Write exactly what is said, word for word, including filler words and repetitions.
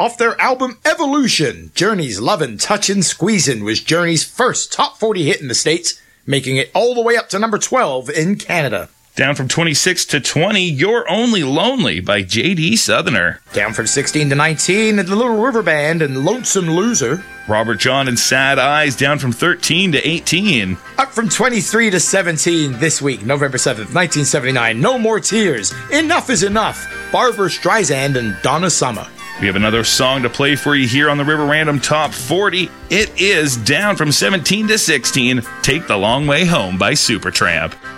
Off their album Evolution, Journey's Lovin', Touchin', Squeezin' was Journey's first top forty hit in the States, making it all the way up to number twelve in Canada. Down from twenty-six to twenty, You're Only Lonely by J D Southerner. Down from sixteen to nineteen, The Little River Band and Lonesome Loser. Robert John and Sad Eyes down from thirteen to eighteen. Up from twenty-three to seventeen this week, November seventh, nineteen seventy-nine, No More Tears, Enough is Enough, Barbra Streisand and Donna Summer. We have another song to play for you here on the River Random Top forty. It is down from seventeen to sixteen, Take the Long Way Home by Supertramp.